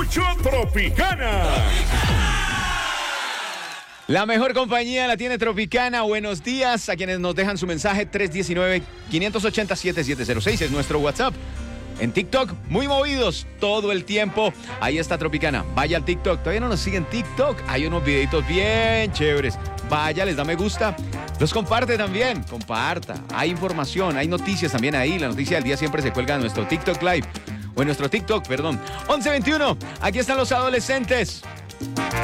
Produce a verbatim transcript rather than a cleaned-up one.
escucho Tropicana. La mejor compañía la tiene Tropicana. Buenos días a quienes nos dejan su mensaje. Tres uno nueve, cinco ocho cero, siete siete cero seis es nuestro WhatsApp. En TikTok, muy movidos todo el tiempo. Ahí está Tropicana. Vaya al TikTok. Todavía no nos siguen TikTok. Hay unos videitos bien chéveres. Vaya, les da me gusta. Los comparte también. Comparta. Hay información, hay noticias también ahí. La noticia del día siempre se cuelga en nuestro TikTok Live. O en nuestro TikTok, perdón. once veintiuno. Aquí están los adolescentes.